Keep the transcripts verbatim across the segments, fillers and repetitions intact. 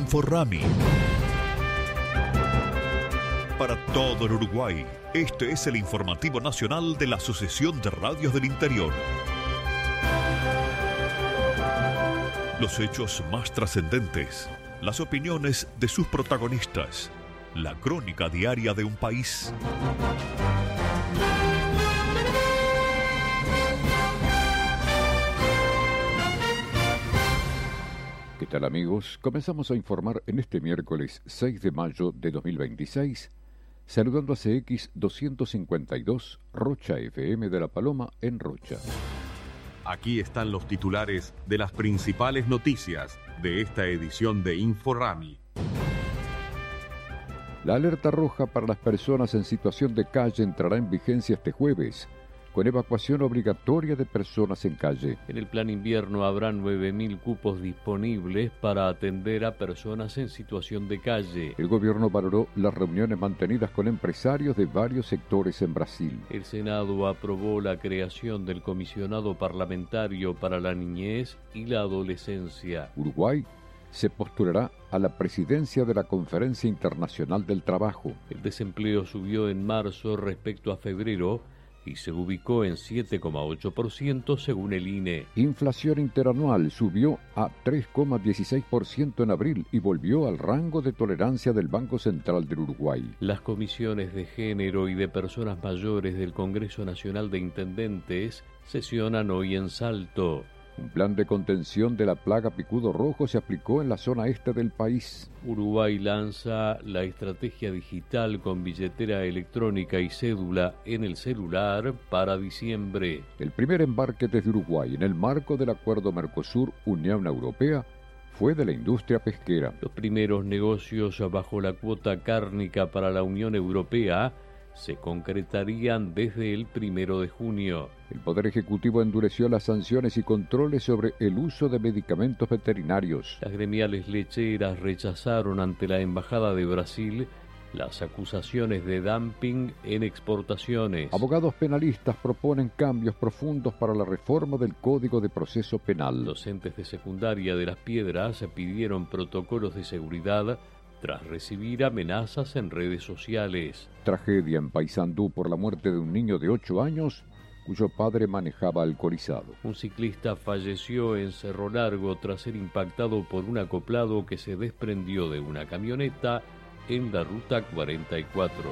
Inforrami. Para todo el Uruguay, este es el informativo nacional de la Asociación de Radios del Interior. Los hechos más trascendentes, las opiniones de sus protagonistas, la crónica diaria de un país. ¿Qué tal, amigos? Comenzamos a informar en este miércoles seis de mayo de dos mil veintiséis, saludando a C X doscientos cincuenta y dos, Rocha F M de La Paloma en Rocha. Aquí están los titulares de las principales noticias de esta edición de Inforrami. La alerta roja para las personas en situación de calle entrará en vigencia este jueves, con evacuación obligatoria de personas en calle. En el plan invierno habrá nueve mil cupos disponibles para atender a personas en situación de calle. El gobierno valoró las reuniones mantenidas con empresarios de varios sectores en Brasil. El Senado aprobó la creación del Comisionado Parlamentario para la Niñez y la Adolescencia. Uruguay se postulará a la presidencia de la Conferencia Internacional del Trabajo. El desempleo subió en marzo respecto a febrero y se ubicó en siete coma ocho por ciento según el I N E. Inflación interanual subió a tres coma dieciséis por ciento en abril y volvió al rango de tolerancia del Banco Central del Uruguay. Las comisiones de género y de personas mayores del Congreso Nacional de Intendentes sesionan hoy en Salto. Un plan de contención de la plaga picudo rojo se aplicó en la zona este del país. Uruguay lanza la estrategia digital con billetera electrónica y cédula en el celular para diciembre. El primer embarque desde Uruguay en el marco del acuerdo Mercosur-Unión Europea fue de la industria pesquera. Los primeros negocios bajo la cuota cárnica para la Unión Europea se concretarían desde el primero de junio. El Poder Ejecutivo endureció las sanciones y controles sobre el uso de medicamentos veterinarios. Las gremiales lecheras rechazaron ante la Embajada de Brasil las acusaciones de dumping en exportaciones. Abogados penalistas proponen cambios profundos para la reforma del Código de Proceso Penal. Docentes de secundaria de Las Piedras pidieron protocolos de seguridad tras recibir amenazas en redes sociales. Tragedia en Paysandú por la muerte de un niño de ocho años cuyo padre manejaba alcoholizado. Un ciclista falleció en Cerro Largo tras ser impactado por un acoplado que se desprendió de una camioneta en la ruta cuarenta y cuatro.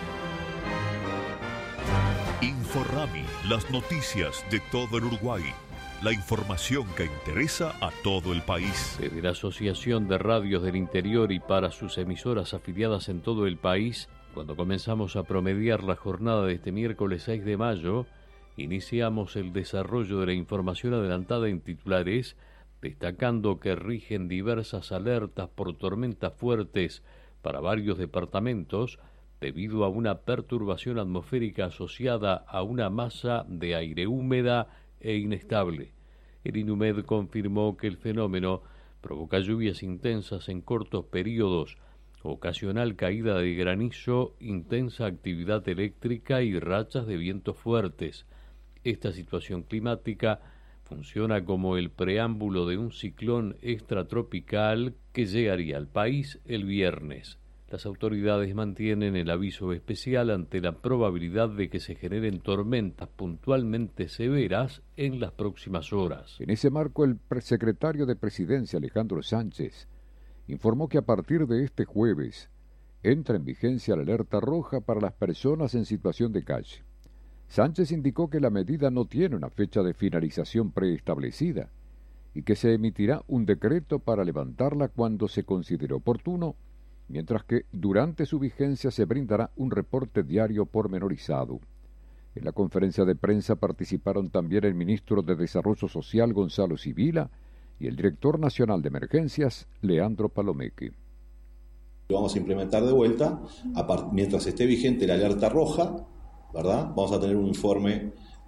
Inforrami, las noticias de todo el Uruguay. La información que interesa a todo el país. Desde la Asociación de Radios del Interior y para sus emisoras afiliadas en todo el país, cuando comenzamos a promediar la jornada de este miércoles seis de mayo, iniciamos el desarrollo de la información adelantada en titulares, destacando que rigen diversas alertas por tormentas fuertes para varios departamentos debido a una perturbación atmosférica asociada a una masa de aire húmeda e inestable. El INUMED confirmó que el fenómeno provoca lluvias intensas en cortos periodos, ocasional caída de granizo, intensa actividad eléctrica y rachas de vientos fuertes. Esta situación climática funciona como el preámbulo de un ciclón extratropical que llegaría al país el viernes. Las autoridades mantienen el aviso especial ante la probabilidad de que se generen tormentas puntualmente severas en las próximas horas. En ese marco, el secretario de Presidencia, Alejandro Sánchez, informó que a partir de este jueves entra en vigencia la alerta roja para las personas en situación de calle. Sánchez indicó que la medida no tiene una fecha de finalización preestablecida y que se emitirá un decreto para levantarla cuando se considere oportuno, mientras que durante su vigencia se brindará un reporte diario pormenorizado. En la conferencia de prensa participaron también el ministro de Desarrollo Social, Gonzalo Sibila, y el director nacional de emergencias, Leandro Palomeque. Lo vamos a implementar de vuelta, a part- mientras esté vigente la alerta roja, ¿verdad? Vamos a tener un informe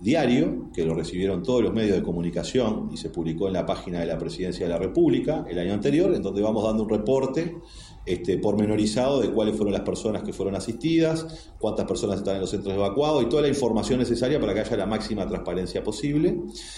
diario, que lo recibieron todos los medios de comunicación y se publicó en la página de la Presidencia de la República el año anterior, en donde vamos dando un reporte este, pormenorizado de cuáles fueron las personas que fueron asistidas, cuántas personas están en los centros evacuados y toda la información necesaria para que haya la máxima transparencia posible.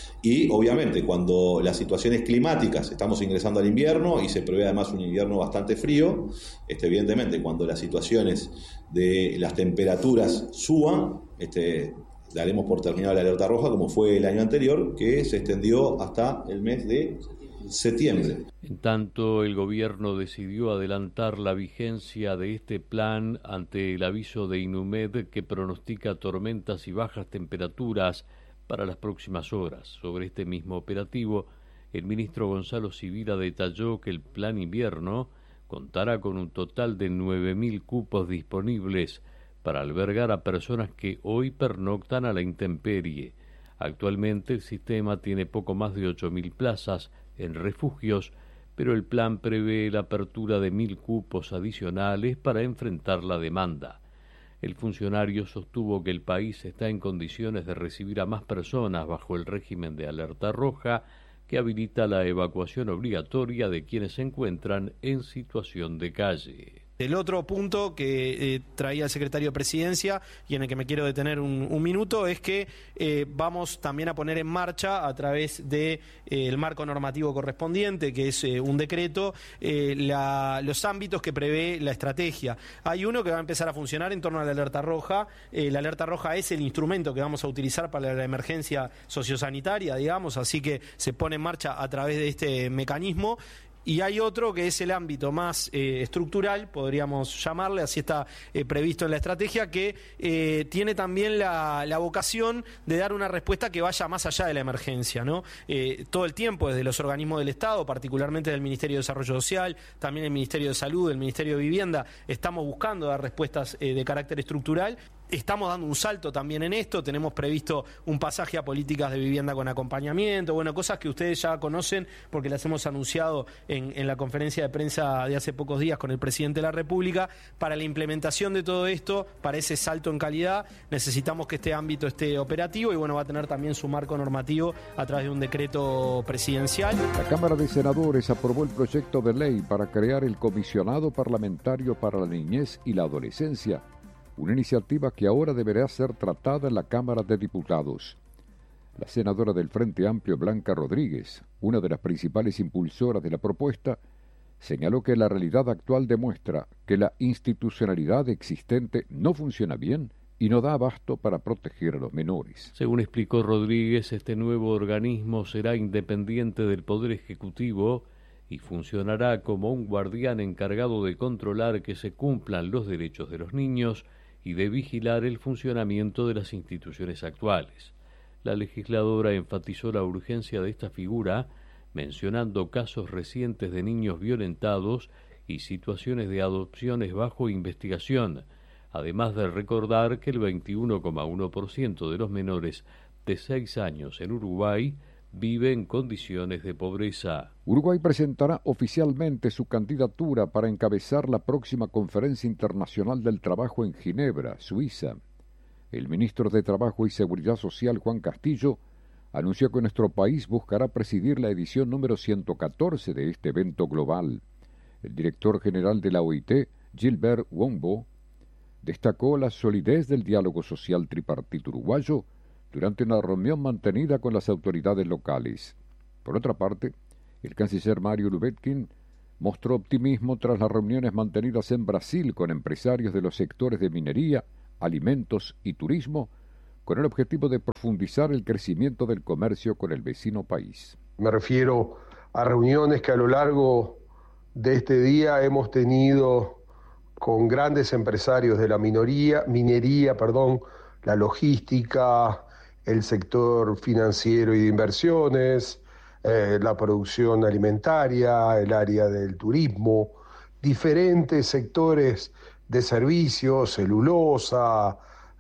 Y obviamente cuando las situaciones climáticas, estamos ingresando al invierno y se prevé además un invierno bastante frío, este, evidentemente cuando las situaciones de las temperaturas suban, este, daremos por terminada la alerta roja, como fue el año anterior, que se extendió hasta el mes de septiembre. En tanto, el gobierno decidió adelantar la vigencia de este plan ante el aviso de INUMED que pronostica tormentas y bajas temperaturas para las próximas horas. Sobre este mismo operativo, el ministro Gonzalo Sibila detalló que el plan invierno contará con un total de nueve mil cupos disponibles para albergar a personas que hoy pernoctan a la intemperie. Actualmente el sistema tiene poco más de ocho mil plazas en refugios, pero el plan prevé la apertura de mil cupos adicionales para enfrentar la demanda. El funcionario sostuvo que el país está en condiciones de recibir a más personas bajo el régimen de alerta roja, que habilita la evacuación obligatoria de quienes se encuentran en situación de calle. El otro punto que eh, traía el secretario de Presidencia y en el que me quiero detener un, un minuto es que eh, vamos también a poner en marcha a través del de, eh, marco normativo correspondiente, que es eh, un decreto, eh, la, los ámbitos que prevé la estrategia. Hay uno que va a empezar a funcionar en torno a la alerta roja. Eh, la alerta roja es el instrumento que vamos a utilizar para la emergencia sociosanitaria, digamos, así que se pone en marcha a través de este mecanismo. Y hay otro que es el ámbito más eh, estructural, podríamos llamarle, así está eh, previsto en la estrategia, que eh, tiene también la, la vocación de dar una respuesta que vaya más allá de la emergencia, ¿no? Eh, todo el tiempo desde los organismos del Estado, particularmente del Ministerio de Desarrollo Social, también el Ministerio de Salud, el Ministerio de Vivienda, estamos buscando dar respuestas eh, de carácter estructural. Estamos dando un salto también en esto, tenemos previsto un pasaje a políticas de vivienda con acompañamiento, bueno, cosas que ustedes ya conocen porque las hemos anunciado en, en la conferencia de prensa de hace pocos días con el presidente de la República. Para la implementación de todo esto, para ese salto en calidad, necesitamos que este ámbito esté operativo y bueno, va a tener también su marco normativo a través de un decreto presidencial. La Cámara de Senadores aprobó el proyecto de ley para crear el Comisionado Parlamentario para la Niñez y la Adolescencia, una iniciativa que ahora deberá ser tratada en la Cámara de Diputados. La senadora del Frente Amplio, Blanca Rodríguez, una de las principales impulsoras de la propuesta, señaló que la realidad actual demuestra que la institucionalidad existente no funciona bien y no da abasto para proteger a los menores. Según explicó Rodríguez, este nuevo organismo será independiente del Poder Ejecutivo y funcionará como un guardián encargado de controlar que se cumplan los derechos de los niños y de vigilar el funcionamiento de las instituciones actuales. La legisladora enfatizó la urgencia de esta figura, mencionando casos recientes de niños violentados y situaciones de adopciones bajo investigación, además de recordar que el veintiuno coma uno por ciento de los menores de seis años en Uruguay vive en condiciones de pobreza. Uruguay presentará oficialmente su candidatura para encabezar la próxima Conferencia Internacional del Trabajo en Ginebra, Suiza. El ministro de Trabajo y Seguridad Social, Juan Castillo, anunció que nuestro país buscará presidir la edición número ciento catorce de este evento global. El director general de la O I T, Gilbert Wombo, destacó la solidez del diálogo social tripartito uruguayo durante una reunión mantenida con las autoridades locales. Por otra parte, el canciller Mario Lubetkin mostró optimismo tras las reuniones mantenidas en Brasil con empresarios de los sectores de minería, alimentos y turismo, con el objetivo de profundizar el crecimiento del comercio con el vecino país. Me refiero a reuniones que a lo largo de este día hemos tenido con grandes empresarios de la minoría, minería, perdón, la logística, el sector financiero y de inversiones, eh, la producción alimentaria, el área del turismo, diferentes sectores de servicios, celulosa,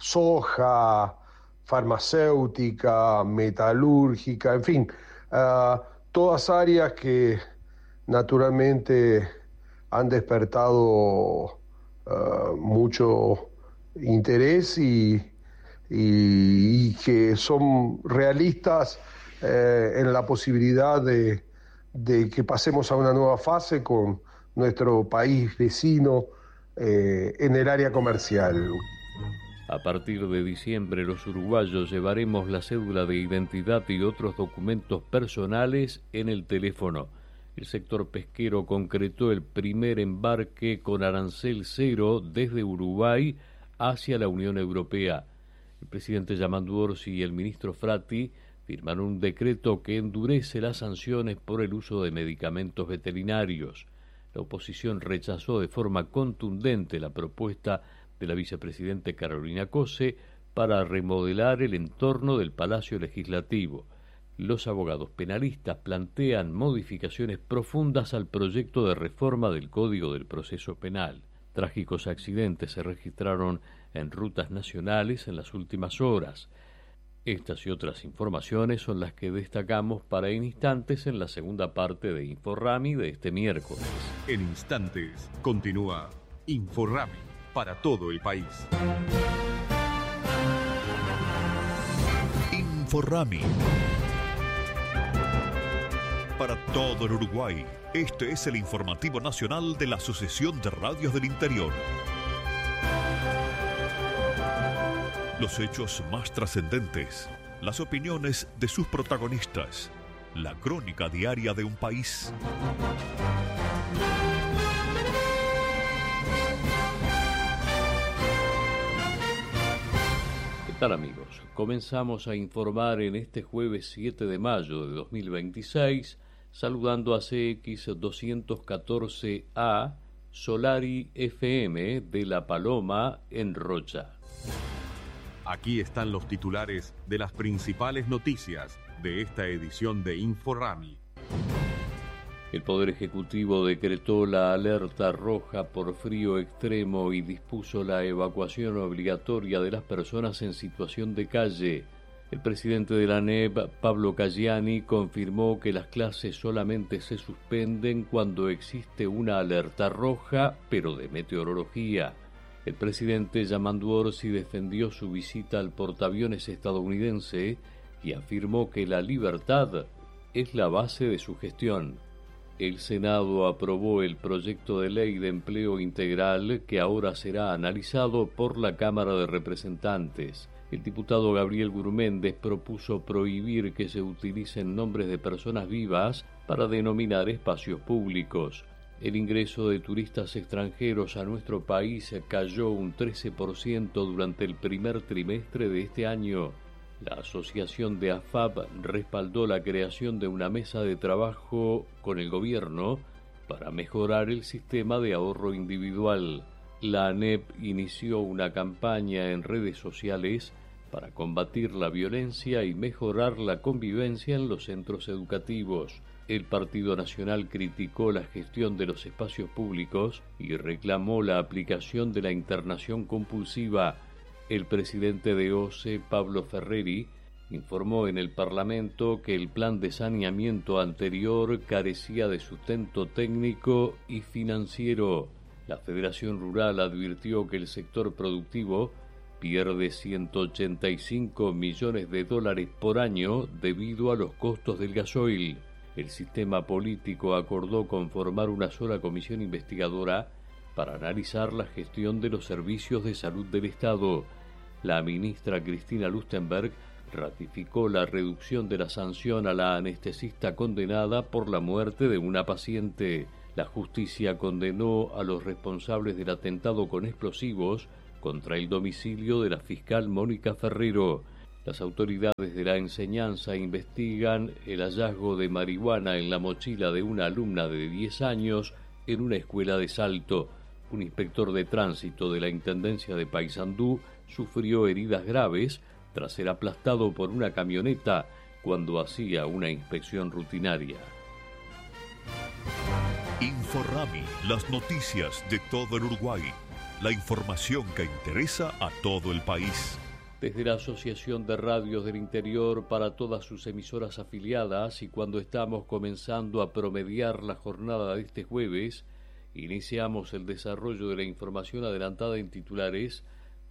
soja, farmacéutica, metalúrgica, en fin, uh, todas áreas que naturalmente han despertado uh, mucho interés y y, y que son realistas eh, en la posibilidad de, de que pasemos a una nueva fase con nuestro país vecino eh, en el área comercial. A partir de diciembre, los uruguayos llevaremos la cédula de identidad y otros documentos personales en el teléfono. El sector pesquero concretó el primer embarque con arancel cero desde Uruguay hacia la Unión Europea. El presidente Yamandu Orsi y el ministro Fratti firmaron un decreto que endurece las sanciones por el uso de medicamentos veterinarios. La oposición rechazó de forma contundente la propuesta de la vicepresidenta Carolina Cose para remodelar el entorno del Palacio Legislativo. Los abogados penalistas plantean modificaciones profundas al proyecto de reforma del Código del Proceso Penal. Trágicos accidentes se registraron en rutas nacionales en las últimas horas. Estas y otras informaciones son las que destacamos para en instantes en la segunda parte de Inforrami de este miércoles. En instantes continúa Inforrami para todo el país. Inforrami. Para todo el Uruguay, este es el informativo nacional de la Asociación de Radios del Interior. Los hechos más trascendentes, las opiniones de sus protagonistas, la crónica diaria de un país. ¿Qué tal, amigos? Comenzamos a informar en este jueves siete de mayo de dos mil veintiséis, saludando a C X doscientos catorce A Solari F M de La Paloma en Rocha. Aquí están los titulares de las principales noticias de esta edición de Inforrami. El Poder Ejecutivo decretó la alerta roja por frío extremo y dispuso la evacuación obligatoria de las personas en situación de calle. El presidente de la N E P, Pablo Caggiani, confirmó que las clases solamente se suspenden cuando existe una alerta roja, pero de meteorología. El presidente Yamandu Orsi defendió su visita al portaaviones estadounidense y afirmó que la libertad es la base de su gestión. El Senado aprobó el proyecto de ley de empleo integral que ahora será analizado por la Cámara de Representantes. El diputado Gabriel Gurméndez propuso prohibir que se utilicen nombres de personas vivas para denominar espacios públicos. El ingreso de turistas extranjeros a nuestro país cayó un trece por ciento durante el primer trimestre de este año. La asociación de A F A P respaldó la creación de una mesa de trabajo con el gobierno para mejorar el sistema de ahorro individual. La A N E P inició una campaña en redes sociales para combatir la violencia y mejorar la convivencia en los centros educativos. El Partido Nacional criticó la gestión de los espacios públicos y reclamó la aplicación de la internación compulsiva. El presidente de O C E, Pablo Ferreri, informó en el Parlamento que el plan de saneamiento anterior carecía de sustento técnico y financiero. La Federación Rural advirtió que el sector productivo pierde ciento ochenta y cinco millones de dólares por año debido a los costos del gasoil. El sistema político acordó conformar una sola comisión investigadora para analizar la gestión de los servicios de salud del Estado. La ministra Cristina Lustenberg ratificó la reducción de la sanción a la anestesista condenada por la muerte de una paciente. La justicia condenó a los responsables del atentado con explosivos contra el domicilio de la fiscal Mónica Ferrero. Las autoridades de la enseñanza investigan el hallazgo de marihuana en la mochila de una alumna de diez años en una escuela de Salto. Un inspector de tránsito de la Intendencia de Paysandú sufrió heridas graves tras ser aplastado por una camioneta cuando hacía una inspección rutinaria. Inforrami, las noticias de todo el Uruguay. La información que interesa a todo el país. Desde la Asociación de Radios del Interior para todas sus emisoras afiliadas, y cuando estamos comenzando a promediar la jornada de este jueves, iniciamos el desarrollo de la información adelantada en titulares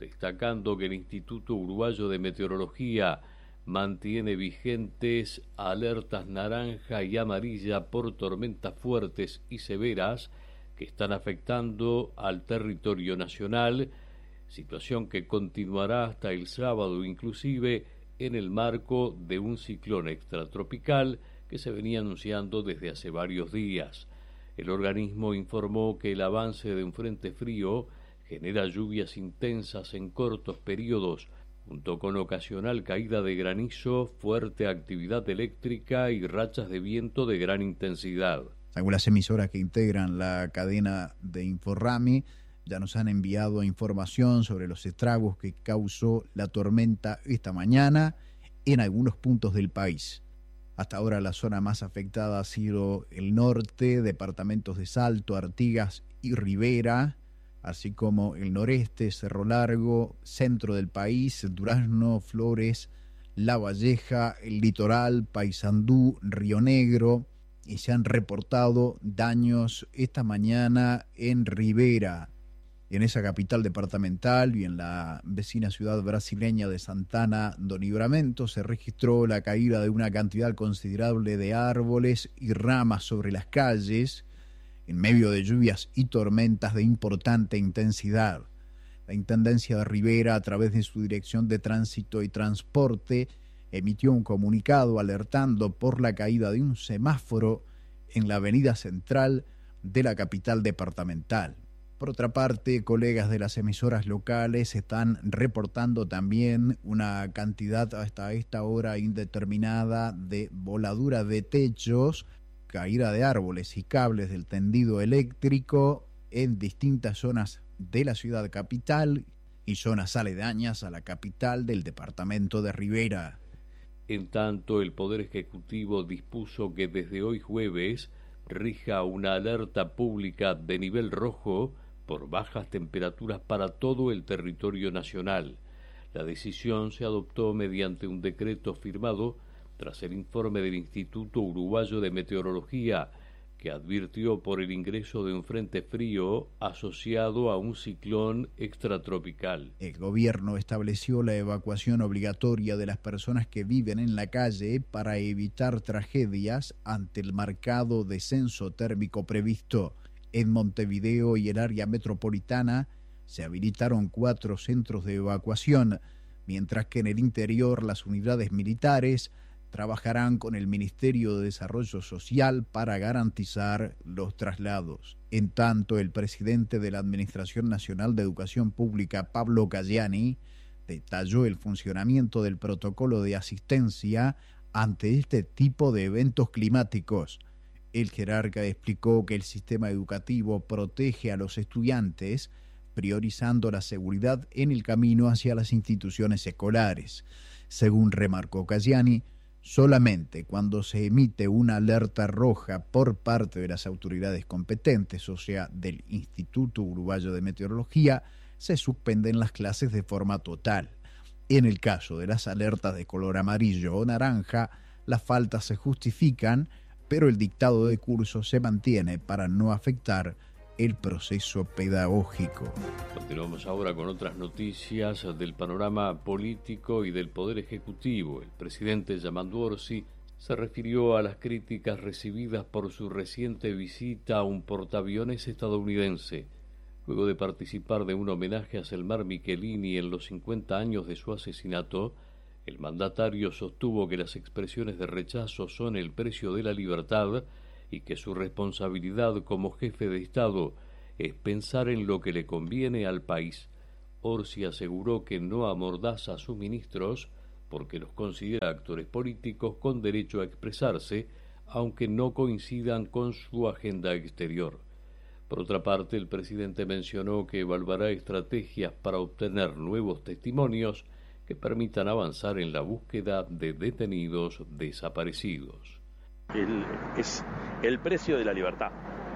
destacando que el Instituto Uruguayo de Meteorología mantiene vigentes alertas naranja y amarilla por tormentas fuertes y severas que están afectando al territorio nacional, situación que continuará hasta el sábado, inclusive en el marco de un ciclón extratropical que se venía anunciando desde hace varios días. El organismo informó que el avance de un frente frío genera lluvias intensas en cortos periodos, junto con ocasional caída de granizo, fuerte actividad eléctrica y rachas de viento de gran intensidad. Según las emisoras que integran la cadena de Inforrami, ya nos han enviado información sobre los estragos que causó la tormenta esta mañana en algunos puntos del país. Hasta ahora la zona más afectada ha sido el norte, departamentos de Salto, Artigas y Rivera, así como el noreste, Cerro Largo, centro del país, Durazno, Flores, La Valleja, el litoral, Paysandú, Río Negro, y se han reportado daños esta mañana en Rivera, en esa capital departamental, y en la vecina ciudad brasileña de Santana do Livramento se registró la caída de una cantidad considerable de árboles y ramas sobre las calles, en medio de lluvias y tormentas de importante intensidad. La Intendencia de Rivera, a través de su Dirección de Tránsito y Transporte, emitió un comunicado alertando por la caída de un semáforo en la avenida central de la capital departamental. Por otra parte, colegas de las emisoras locales están reportando también una cantidad hasta esta hora indeterminada de voladura de techos, caída de árboles y cables del tendido eléctrico en distintas zonas de la ciudad capital y zonas aledañas a la capital del departamento de Rivera. En tanto, el Poder Ejecutivo dispuso que desde hoy jueves rija una alerta pública de nivel rojo por bajas temperaturas para todo el territorio nacional. La decisión se adoptó mediante un decreto firmado tras el informe del Instituto Uruguayo de Meteorología, que advirtió por el ingreso de un frente frío asociado a un ciclón extratropical. El gobierno estableció la evacuación obligatoria de las personas que viven en la calle para evitar tragedias ante el marcado descenso térmico previsto. En Montevideo y el área metropolitana se habilitaron cuatro centros de evacuación, mientras que en el interior las unidades militares trabajarán con el Ministerio de Desarrollo Social para garantizar los traslados. En tanto, el presidente de la Administración Nacional de Educación Pública, Pablo Cayani, detalló el funcionamiento del protocolo de asistencia ante este tipo de eventos climáticos. El jerarca explicó que el sistema educativo protege a los estudiantes, priorizando la seguridad en el camino hacia las instituciones escolares. Según remarcó Cayani, solamente cuando se emite una alerta roja por parte de las autoridades competentes, o sea, del Instituto Uruguayo de Meteorología, se suspenden las clases de forma total. En el caso de las alertas de color amarillo o naranja, las faltas se justifican, pero el dictado de curso se mantiene para no afectar el proceso pedagógico. Continuamos ahora con otras noticias del panorama político y del Poder Ejecutivo. El presidente Yamandu Orsi se refirió a las críticas recibidas por su reciente visita a un portaaviones estadounidense. Luego de participar de un homenaje a Selmar Michelini en los cincuenta años de su asesinato, el mandatario sostuvo que las expresiones de rechazo son el precio de la libertad y que su responsabilidad como jefe de Estado es pensar en lo que le conviene al país. Orsi aseguró que no amordaza a sus ministros porque los considera actores políticos con derecho a expresarse, aunque no coincidan con su agenda exterior. Por otra parte, el presidente mencionó que evaluará estrategias para obtener nuevos testimonios que permitan avanzar en la búsqueda de detenidos desaparecidos. El, es el precio de la libertad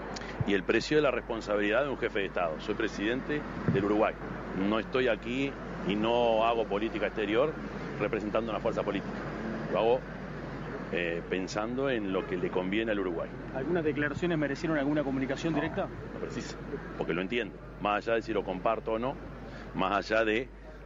y el precio de la responsabilidad de un jefe de Estado. Soy presidente del Uruguay. No estoy aquí y no hago política exterior representando una fuerza política. Lo hago eh, pensando en lo que le conviene al Uruguay. ¿Algunas declaraciones merecieron alguna comunicación no, directa? No precisa, porque lo entiendo. Más allá de si lo comparto o no, más allá de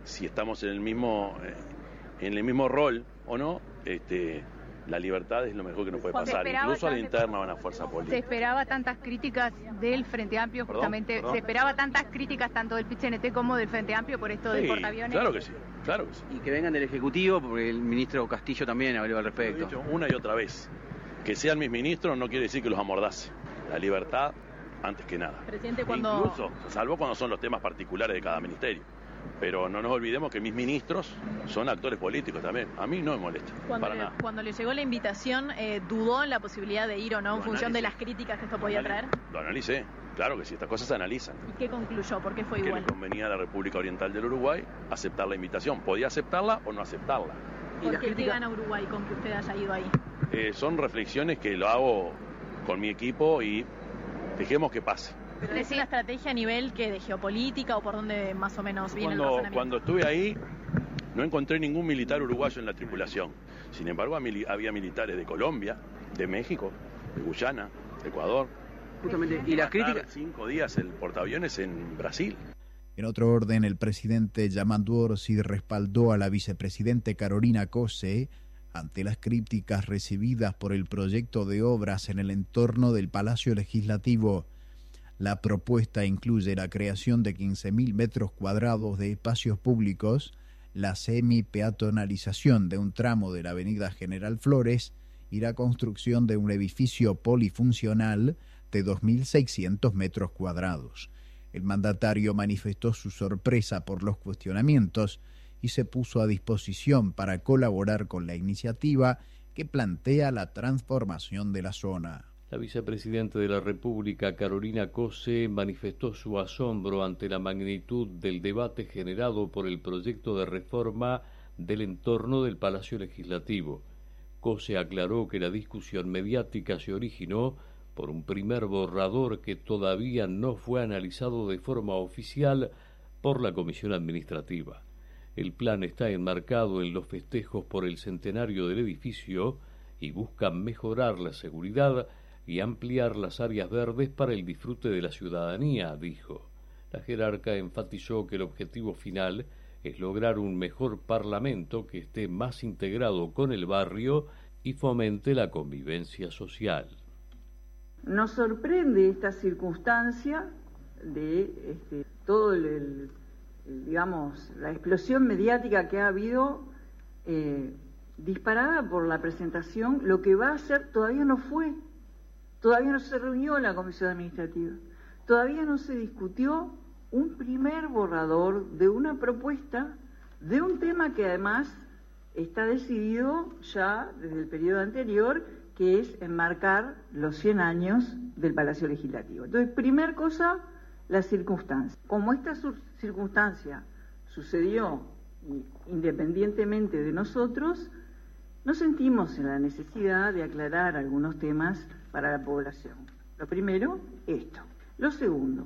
si estamos en el mismo, eh, en el mismo rol o no, este, la libertad es lo mejor que nos puede pasar, incluso a la interna de una fuerza política. ¿Se esperaba tantas críticas del Frente Amplio, ¿Perdón? justamente? ¿Perdón? ¿Se esperaba tantas críticas tanto del P C N T como del Frente Amplio por esto Sí, del portaaviones? claro que sí, claro que sí. Y que vengan del Ejecutivo, porque el ministro Castillo también habló al respecto. Lo he dicho una y otra vez. Que sean mis ministros no quiere decir que los amordace. La libertad antes que nada. Presidente, cuando... Incluso, salvo cuando son los temas particulares de cada ministerio. Pero no nos olvidemos que mis ministros son actores políticos también. A mí no me molesta, Cuando, para le, nada. cuando le llegó la invitación, eh, ¿dudó en la posibilidad de ir o no en Lo función analicé. de las críticas que esto podía traer? Lo analicé. Claro que sí, estas cosas se analizan. ¿Y qué concluyó? ¿Por qué fue Que igual? le convenía a la República Oriental del Uruguay aceptar la invitación. Podía aceptarla o no aceptarla. ¿Por qué, ¿Qué gana Uruguay con que usted haya ido ahí? Eh, son reflexiones que lo hago con mi equipo y dejemos que pase. ¿Pero es una estrategia a nivel que de geopolítica o por dónde más o menos viene el Cuando, razonamiento? cuando estuve ahí, no encontré ningún militar uruguayo en la tripulación. Sin embargo, había militares de Colombia, de México, de Guyana, de Ecuador. Justamente, y las críticas... Cinco días el portaaviones en Brasil. En otro orden, el presidente Yamandu Orsi respaldó a la vicepresidente Carolina Cose ante las críticas recibidas por el proyecto de obras en el entorno del Palacio Legislativo. La propuesta incluye la creación de quince mil metros cuadrados de espacios públicos, la semi-peatonalización de un tramo de la avenida General Flores y la construcción de un edificio polifuncional de dos mil seiscientos metros cuadrados. El mandatario manifestó su sorpresa por los cuestionamientos y se puso a disposición para colaborar con la iniciativa que plantea la transformación de la zona. La vicepresidenta de la República, Carolina Cose, manifestó su asombro ante la magnitud del debate generado por el proyecto de reforma del entorno del Palacio Legislativo. Cose aclaró que la discusión mediática se originó por un primer borrador que todavía no fue analizado de forma oficial por la Comisión Administrativa. El plan está enmarcado en los festejos por el centenario del edificio y busca mejorar la seguridad y ampliar las áreas verdes para el disfrute de la ciudadanía, dijo. La jerarca enfatizó que el objetivo final es lograr un mejor parlamento que esté más integrado con el barrio y fomente la convivencia social. Nos sorprende esta circunstancia de este, todo el, el, el, digamos, la explosión mediática que ha habido eh, disparada por la presentación. Lo que va a ser todavía no fue. Todavía no se reunió la Comisión Administrativa, todavía no se discutió un primer borrador de una propuesta de un tema que además está decidido ya desde el periodo anterior, que es enmarcar los cien años del Palacio Legislativo. Entonces, primer cosa, la circunstancia. Como esta circunstancia sucedió independientemente de nosotros, nos sentimos en la necesidad de aclarar algunos temas para la población. Lo primero, esto. Lo segundo,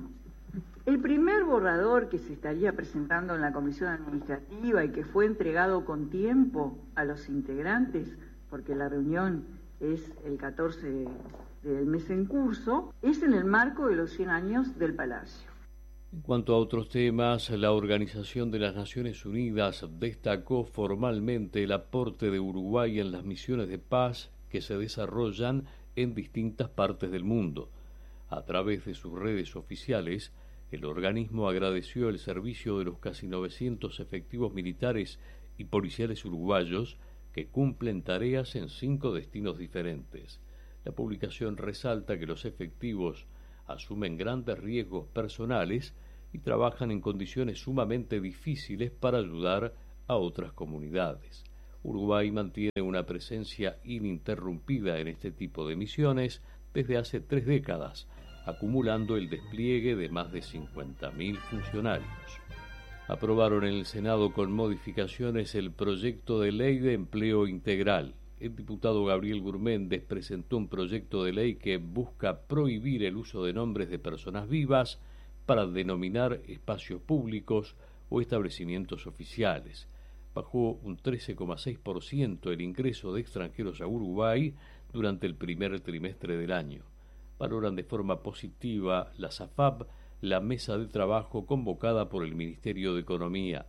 el primer borrador que se estaría presentando en la Comisión Administrativa y que fue entregado con tiempo a los integrantes, porque la reunión es el catorce del mes en curso, es en el marco de los cien años del Palacio. En cuanto a otros temas, la Organización de las Naciones Unidas destacó formalmente el aporte de Uruguay en las misiones de paz que se desarrollan en distintas partes del mundo. A través de sus redes oficiales, el organismo agradeció el servicio de los casi novecientos efectivos militares y policiales uruguayos que cumplen tareas en cinco destinos diferentes. La publicación resalta que los efectivos asumen grandes riesgos personales y trabajan en condiciones sumamente difíciles para ayudar a otras comunidades. Uruguay mantiene una presencia ininterrumpida en este tipo de misiones desde hace tres décadas, acumulando el despliegue de más de cincuenta mil funcionarios. Aprobaron en el Senado con modificaciones el proyecto de ley de empleo integral. El diputado Gabriel Gurméndez presentó un proyecto de ley que busca prohibir el uso de nombres de personas vivas para denominar espacios públicos o establecimientos oficiales. Bajó un trece coma seis por ciento el ingreso de extranjeros a Uruguay durante el primer trimestre del año. Valoran de forma positiva la SAFAP, la mesa de trabajo convocada por el Ministerio de Economía.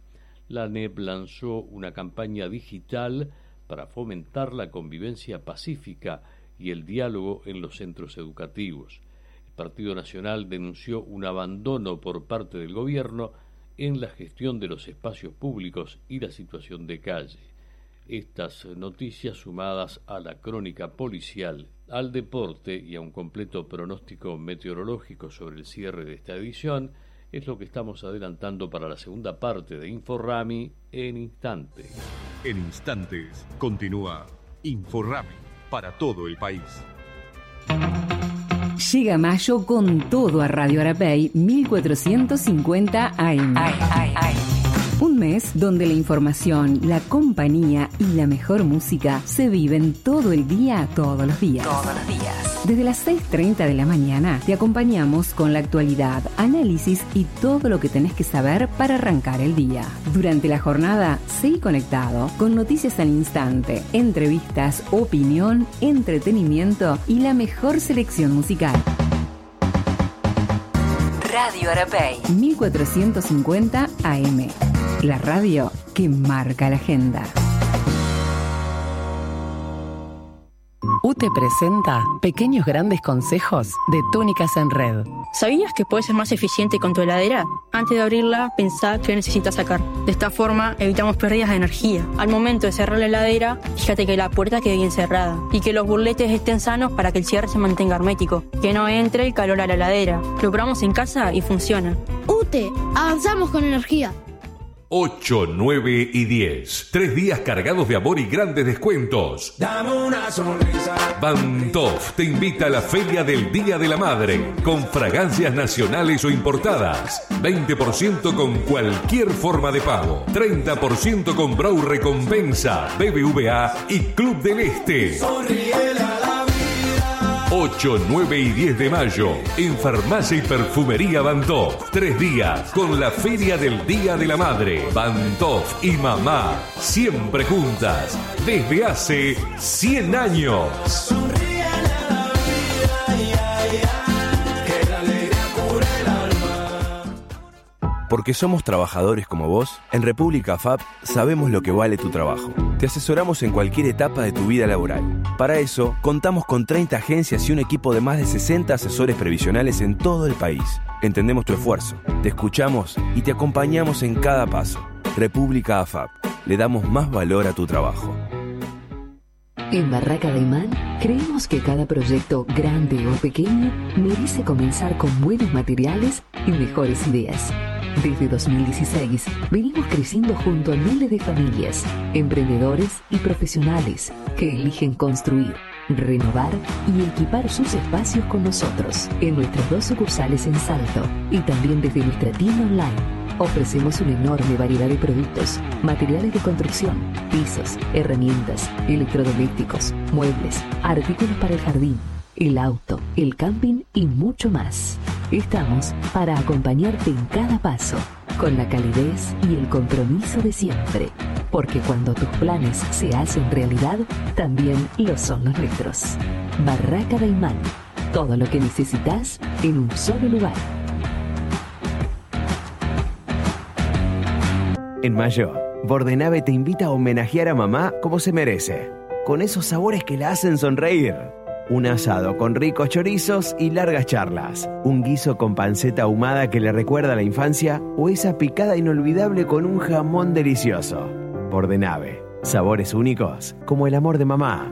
la ANEP lanzó una campaña digital para fomentar la convivencia pacífica y el diálogo en los centros educativos. El Partido Nacional denunció un abandono por parte del gobierno en la gestión de los espacios públicos y la situación de calle. Estas noticias, sumadas a la crónica policial, al deporte y a un completo pronóstico meteorológico sobre el cierre de esta edición, es lo que estamos adelantando para la segunda parte de InfoRami en instantes. En instantes continúa InfoRami para todo el país. Llega mayo con todo a Radio Arapey mil cuatrocientos cincuenta A M. Ay, ay, ay. Un mes donde la información, la compañía y la mejor música se viven todo el día, todos los días. Todos los días. Desde las seis treinta de la mañana te acompañamos con la actualidad, análisis y todo lo que tenés que saber para arrancar el día. Durante la jornada, seguí conectado con noticias al instante, entrevistas, opinión, entretenimiento y la mejor selección musical. Radio Arapey mil cuatrocientos cincuenta A M. La radio que marca la agenda. U T E presenta Pequeños Grandes Consejos de Túnicas en Red. ¿Sabías que puedes ser más eficiente con tu heladera? Antes de abrirla, pensá qué necesitas sacar. De esta forma, evitamos pérdidas de energía. Al momento de cerrar la heladera, fíjate que la puerta quede bien cerrada y que los burletes estén sanos para que el cierre se mantenga hermético. Que no entre el calor a la heladera. Lo probamos en casa y funciona. U T E, avanzamos con energía. ocho, nueve y diez. Tres días cargados de amor y grandes descuentos. Dame una sonrisa. Bantof te invita a la Feria del Día de la Madre con fragancias nacionales o importadas. veinte por ciento con cualquier forma de pago. treinta por ciento con Brau Recompensa, B B V A y Club del Este. Sonríele a la vida. ocho, nueve y diez de mayo en Farmacia y Perfumería Bantof. Tres días con la Feria del Día de la Madre. Bantof y mamá siempre juntas desde hace cien años. Sonríele a la vida, ya, ya, que la alegría cura el alma. Porque somos trabajadores como vos, en República F A P sabemos lo que vale tu trabajo. Te asesoramos en cualquier etapa de tu vida laboral. Para eso, contamos con treinta agencias y un equipo de más de sesenta asesores previsionales en todo el país. Entendemos tu esfuerzo, te escuchamos y te acompañamos en cada paso. República F A P, le damos más valor a tu trabajo. En Barraca de Imán, creemos que cada proyecto, grande o pequeño, merece comenzar con buenos materiales y mejores ideas. Desde dos mil dieciséis, venimos creciendo junto a miles de familias, emprendedores y profesionales que eligen construir, renovar y equipar sus espacios con nosotros. En nuestras dos sucursales en Salto y también desde nuestra tienda online, ofrecemos una enorme variedad de productos, materiales de construcción, pisos, herramientas, electrodomésticos, muebles, artículos para el jardín, el auto, el camping y mucho más. Estamos para acompañarte en cada paso, con la calidez y el compromiso de siempre. Porque cuando tus planes se hacen realidad, también lo son los nuestros. Barraca de Imán. Todo lo que necesitas en un solo lugar. En mayo, Bordenave te invita a homenajear a mamá como se merece, con esos sabores que la hacen sonreír. Un asado con ricos chorizos y largas charlas. Un guiso con panceta ahumada que le recuerda a la infancia o esa picada inolvidable con un jamón delicioso. Bordenave. Sabores únicos como el amor de mamá.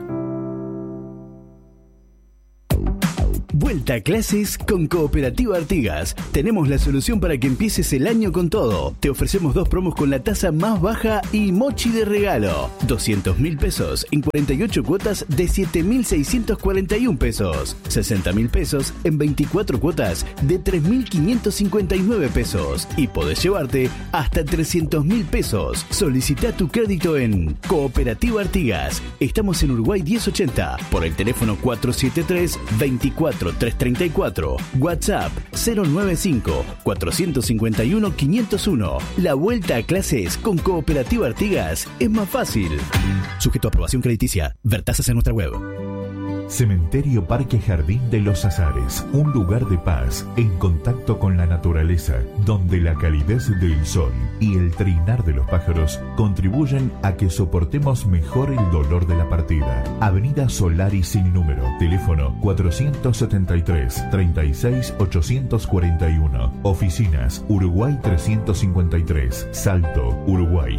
Vuelta a clases con Cooperativa Artigas. Tenemos la solución para que empieces el año con todo. Te ofrecemos dos promos con la tasa más baja y mochi de regalo. doscientos mil pesos en cuarenta y ocho cuotas de siete mil seiscientos cuarenta y uno pesos. sesenta mil pesos en veinticuatro cuotas de tres mil quinientos cincuenta y nueve pesos. Y podés llevarte hasta trescientos mil pesos. Solicita tu crédito en Cooperativa Artigas. Estamos en Uruguay diez ochenta. Por el teléfono cuatro siete tres, veinticuatro trescientos treinta y cuatro. WhatsApp cero nueve cinco, cuatro cinco uno, quinientos uno. La vuelta a clases con Cooperativa Artigas es más fácil. Sujeto a aprobación crediticia. Ver tasas en nuestra web. Cementerio Parque Jardín de los Azares, un lugar de paz en contacto con la naturaleza, donde la calidez del sol y el trinar de los pájaros contribuyen a que soportemos mejor el dolor de la partida. Avenida Solari sin número, teléfono cuatrocientos setenta y tres, treinta y seis, ochocientos cuarenta y uno, oficinas Uruguay trescientos cincuenta y tres, Salto, Uruguay.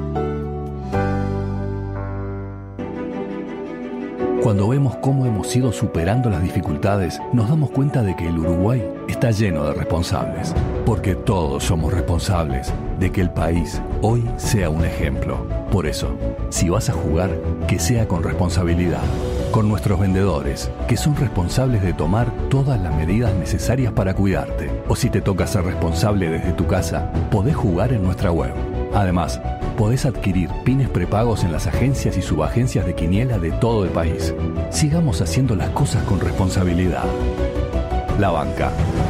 Cuando vemos cómo hemos ido superando las dificultades, nos damos cuenta de que el Uruguay está lleno de responsables, porque todos somos responsables de que el país hoy sea un ejemplo. Por eso, si vas a jugar, que sea con responsabilidad, con nuestros vendedores, que son responsables de tomar todas las medidas necesarias para cuidarte. O si te toca ser responsable desde tu casa, podés jugar en nuestra web. Además, podés adquirir pines prepagos en las agencias y subagencias de quiniela de todo el país. Sigamos haciendo las cosas con responsabilidad. La Banca.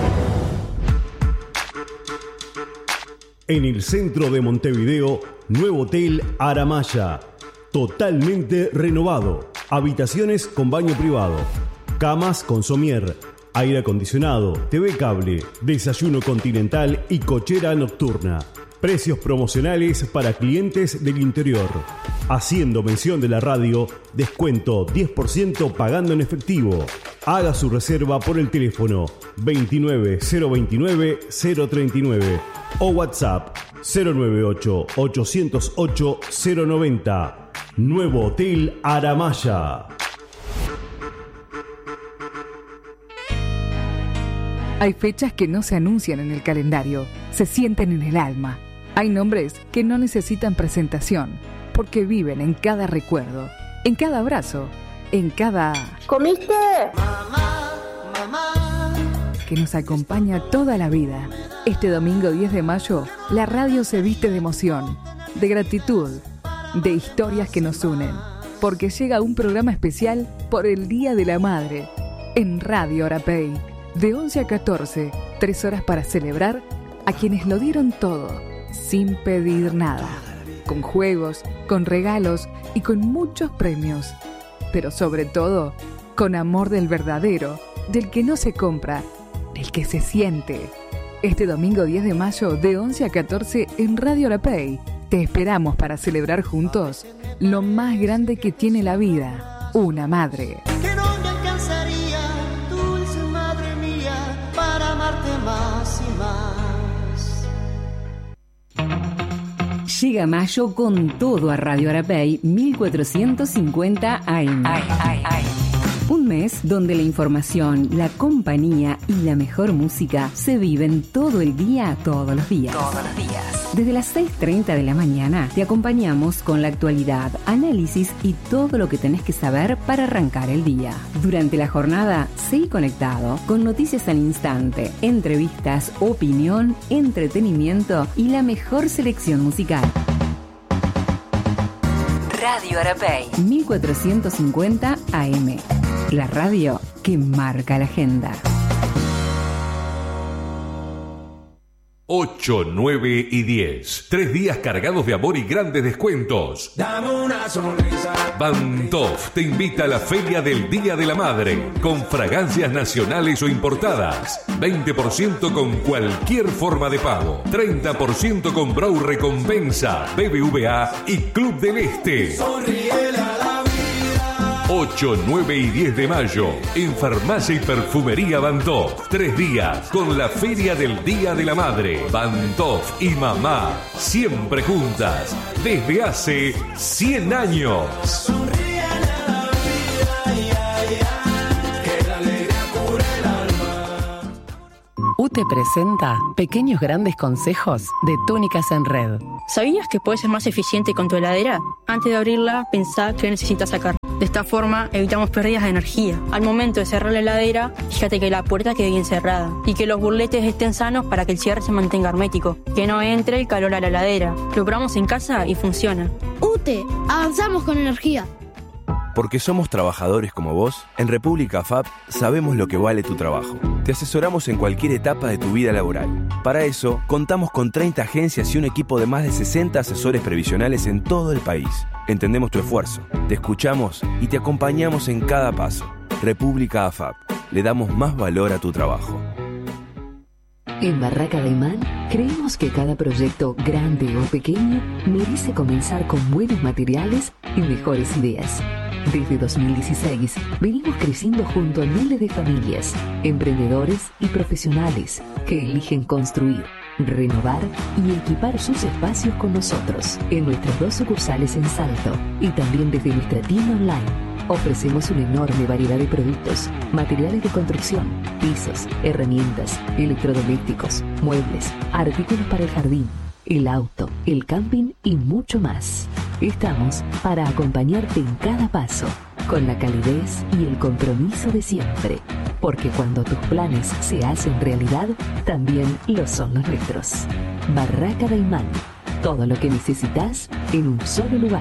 En el centro de Montevideo, nuevo hotel Aramaya. Totalmente renovado. Habitaciones con baño privado. Camas con somier. Aire acondicionado, T V cable, desayuno continental y cochera nocturna. Precios promocionales para clientes del interior. Haciendo mención de la radio, descuento diez por ciento pagando en efectivo. Haga su reserva por el teléfono veintinueve cero veintinueve cero treinta y nueve o WhatsApp cero noventa y ocho, ochocientos ocho, cero noventa. Nuevo Hotel Aramaya. Hay fechas que no se anuncian en el calendario, se sienten en el alma. Hay nombres que no necesitan presentación, porque viven en cada recuerdo, en cada abrazo, en cada... ¿Comiste? Mamá, mamá. Que nos acompaña toda la vida. Este domingo diez de mayo, la radio se viste de emoción, de gratitud, de historias que nos unen, porque llega un programa especial por el Día de la Madre, en Radio Arapey, de once a catorce, tres horas para celebrar a quienes lo dieron todo, sin pedir nada, con juegos, con regalos y con muchos premios, pero sobre todo, con amor del verdadero, del que no se compra, del que se siente. Este domingo diez de mayo, de once a catorce, en Radio Arapey, te esperamos para celebrar juntos lo más grande que tiene la vida, una madre. Que no me alcanzaría, dulce madre mía, para amarte más y más. Llega mayo con todo a Radio Arapey mil cuatrocientos cincuenta A M. Ay, ay, ay. Un mes donde la información, la compañía y la mejor música se viven todo el día, todos los días. Todos los días. Desde las seis treinta de la mañana te acompañamos con la actualidad, análisis y todo lo que tenés que saber para arrancar el día. Durante la jornada, seguí conectado con noticias al instante, entrevistas, opinión, entretenimiento y la mejor selección musical. Radio Arapey mil cuatrocientos cincuenta A M. La radio que marca la agenda. ocho, nueve y diez. Tres días cargados de amor y grandes descuentos. Dame una sonrisa. Bantof te invita a la Feria del Día de la Madre con fragancias nacionales o importadas. veinte por ciento con cualquier forma de pago. treinta por ciento con Brau Recompensa, B B V A y Club del Este. Sonríele a la vida. ocho, nueve y diez de mayo en Farmacia y Perfumería Bantof. Tres días con la Feria del Día de la Madre. Bantof y mamá siempre juntas desde hace cien años. Sonríele a la vida, ya, ya, que la alegría cure el alma. U T E presenta Pequeños Grandes Consejos de Túnicas en Red. ¿Sabías que puedes ser más eficiente con tu heladera? Antes de abrirla, pensá qué necesitas sacar. De esta forma, evitamos pérdidas de energía. Al momento de cerrar la heladera, fíjate que la puerta quede bien cerrada y que los burletes estén sanos para que el cierre se mantenga hermético. Que no entre el calor a la heladera. Lo probamos en casa y funciona. U T E, avanzamos con energía. Porque somos trabajadores como vos, en República F A B sabemos lo que vale tu trabajo. Te asesoramos en cualquier etapa de tu vida laboral. Para eso, contamos con treinta agencias y un equipo de más de sesenta asesores previsionales en todo el país. Entendemos tu esfuerzo, te escuchamos y te acompañamos en cada paso. República A F A P. Le damos más valor a tu trabajo. En Barraca de Imán creemos que cada proyecto, grande o pequeño, merece comenzar con buenos materiales y mejores ideas. Desde dos mil dieciséis venimos creciendo junto a miles de familias, emprendedores y profesionales que eligen construir, renovar y equipar sus espacios con nosotros. En nuestras dos sucursales en Salto y también desde nuestra tienda online ofrecemos una enorme variedad de productos, materiales de construcción, pisos, herramientas, electrodomésticos, muebles, artículos para el jardín, el auto, el camping y mucho más. Estamos para acompañarte en cada paso, con la calidez y el compromiso de siempre, porque cuando tus planes se hacen realidad, también lo son los nuestros. Barraca de Imán, todo lo que necesitas en un solo lugar.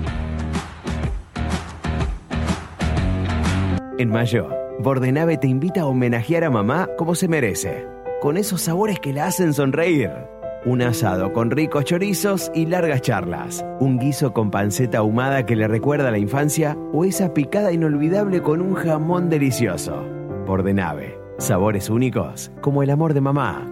En mayo, Bordenave te invita a homenajear a mamá como se merece, con esos sabores que la hacen sonreír. Un asado con ricos chorizos y largas charlas. Un guiso con panceta ahumada que le recuerda a la infancia o esa picada inolvidable con un jamón delicioso. Bordenave, sabores únicos como el amor de mamá.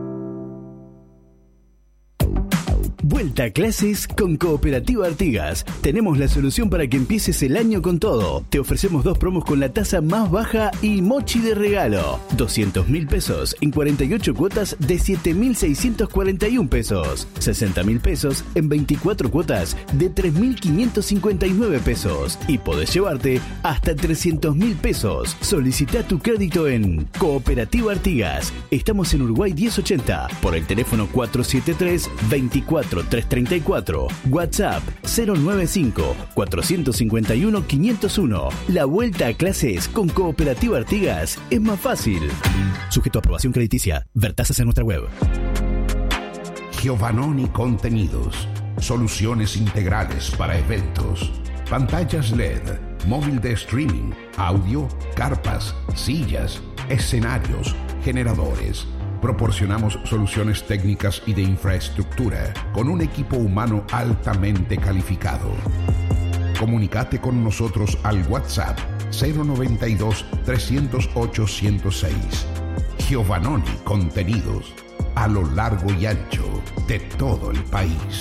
Vuelta a clases con Cooperativa Artigas. Tenemos la solución para que empieces el año con todo. Te ofrecemos dos promos con la tasa más baja y mochi de regalo. doscientos mil pesos en cuarenta y ocho cuotas de siete mil seiscientos cuarenta y uno pesos. sesenta mil pesos en veinticuatro cuotas de tres mil quinientos cincuenta y nueve pesos. Y podés llevarte hasta trescientos mil pesos. Solicita tu crédito en Cooperativa Artigas. Estamos en Uruguay diez ochenta por el teléfono cuatro siete tres, veinticuatro trescientos treinta y cuatro, WhatsApp cero nueve cinco, cuatro cinco uno, quinientos uno. La vuelta a clases con Cooperativa Artigas es más fácil. Sujeto a aprobación crediticia. Ver tasas en nuestra web. Giovannoni Contenidos. Soluciones integrales para eventos. Pantallas L E D, móvil de streaming, audio, carpas, sillas, escenarios, generadores. Proporcionamos soluciones técnicas y de infraestructura con un equipo humano altamente calificado. Comunicate con nosotros al WhatsApp cero noventa y dos, trescientos ocho, ciento seis. Giovannoni Contenidos, a lo largo y ancho de todo el país.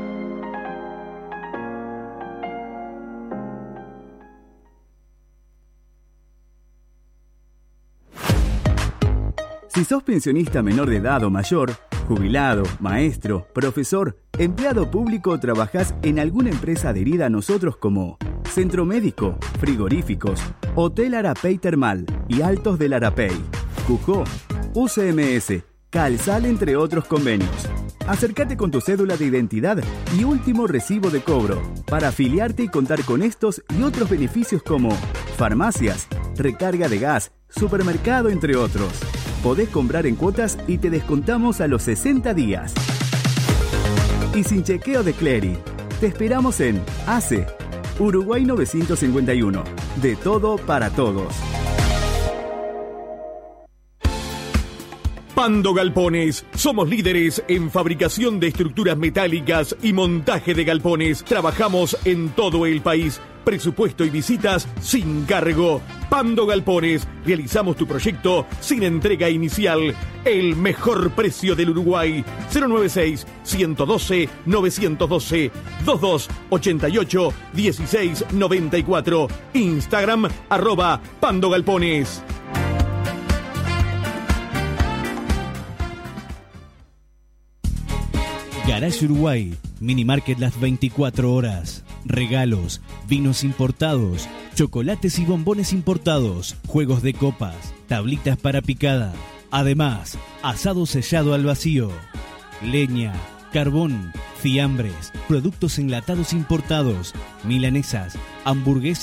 Si sos pensionista menor de edad o mayor, jubilado, maestro, profesor, empleado público o trabajás en alguna empresa adherida a nosotros como Centro Médico, Frigoríficos, Hotel Arapey Termal y Altos del Arapey, Cujó, U C M S, Calsal, entre otros convenios. Acércate con tu cédula de identidad y último recibo de cobro para afiliarte y contar con estos y otros beneficios como farmacias, recarga de gas, supermercado, entre otros. Podés comprar en cuotas y te descontamos a los sesenta días. Y sin chequeo de Clery. Te esperamos en A C E, Uruguay novecientos cincuenta y uno. De todo para todos. Pando Galpones. Somos líderes en fabricación de estructuras metálicas y montaje de galpones. Trabajamos en todo el país. Presupuesto y visitas sin cargo. Pando Galpones. Realizamos tu proyecto sin entrega inicial. El mejor precio del Uruguay. cero noventa y seis, ciento doce, novecientos doce, veintidós ochenta y ocho, dieciséis noventa y cuatro. Instagram arroba Pando Galpones. Garage Uruguay, Mini Market las veinticuatro horas. Regalos, vinos importados, chocolates y bombones importados, juegos de copas, tablitas para picada. Además, asado sellado al vacío, leña, carbón, fiambres, productos enlatados importados, milanesas, hamburguesas.